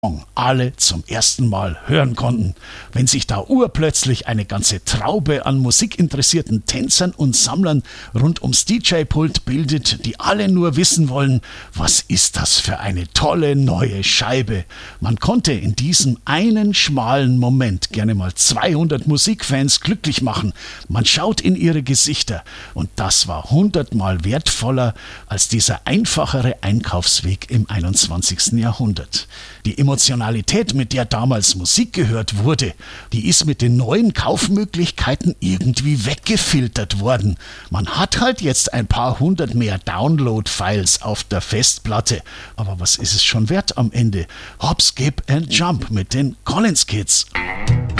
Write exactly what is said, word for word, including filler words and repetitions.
alle zum ersten Mal hören konnten. Wenn sich da urplötzlich eine ganze Traube an musikinteressierten Tänzern und Sammlern rund ums D J-Pult bildet, die alle nur wissen wollen, was ist das für eine tolle neue Scheibe. Man konnte in diesem einen schmalen Moment gerne mal zweihundert Musikfans glücklich machen. Man schaut in ihre Gesichter und das war hundertmal wertvoller als dieser einfachere Einkaufsweg im einundzwanzigsten Jahrhundert. Die Emotionalität, mit der damals Musik gehört wurde, die ist mit den neuen Kaufmöglichkeiten irgendwie weggefiltert worden. Man hat halt jetzt ein paar hundert mehr Download-Files auf der Festplatte. Aber was ist es schon wert am Ende? Hop, Skip and Jump mit den Collins Kids.